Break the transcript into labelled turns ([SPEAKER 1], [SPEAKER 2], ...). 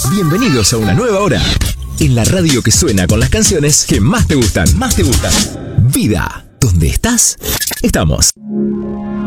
[SPEAKER 1] Bienvenidos a una nueva hora en la radio que suena con las canciones que más te gustan. Vida, ¿dónde estás? Estamos.